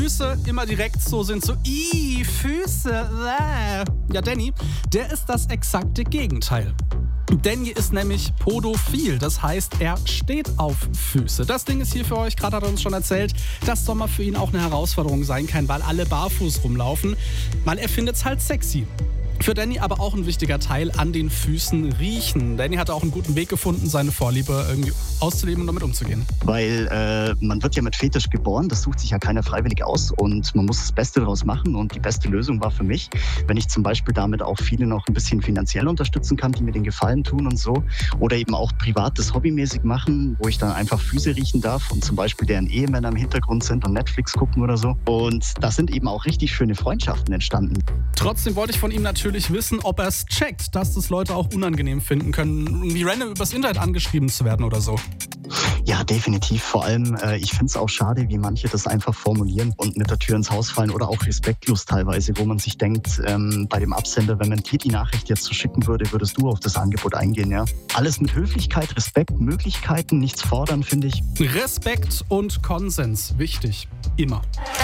Füße immer direkt so sind, so Füße. Ja, Danny, der ist das exakte Gegenteil. Danny ist nämlich podophil, das heißt, er steht auf Füße. Das Ding ist hier für euch, gerade hat er uns schon erzählt, dass Sommer für ihn auch eine Herausforderung sein kann, weil alle barfuß rumlaufen, weil er findet es halt sexy. Für Danny aber auch ein wichtiger Teil, an den Füßen riechen. Danny hat auch einen guten Weg gefunden, seine Vorliebe irgendwie auszuleben und damit umzugehen. Weil man wird ja mit Fetisch geboren, das sucht sich ja keiner freiwillig aus und man muss das Beste daraus machen. Und die beste Lösung war für mich, wenn ich zum Beispiel damit auch viele noch ein bisschen finanziell unterstützen kann, die mir den Gefallen tun und so. Oder eben auch privat das hobbymäßig machen, wo ich dann einfach Füße riechen darf und zum Beispiel deren Ehemänner im Hintergrund sind und Netflix gucken oder so. Und da sind eben auch richtig schöne Freundschaften entstanden. Trotzdem wollte ich von ihm natürlich wissen, ob er es checkt, dass das Leute auch unangenehm finden können, irgendwie random übers Internet angeschrieben zu werden oder so. Ja, definitiv. Vor allem, ich finde es auch schade, wie manche das einfach formulieren und mit der Tür ins Haus fallen oder auch respektlos teilweise, wo man sich denkt, bei dem Absender, wenn man dir die Nachricht jetzt so schicken würde, würdest du auf das Angebot eingehen, ja? Alles mit Höflichkeit, Respekt, Möglichkeiten, nichts fordern, finde ich. Respekt und Konsens, wichtig. Immer.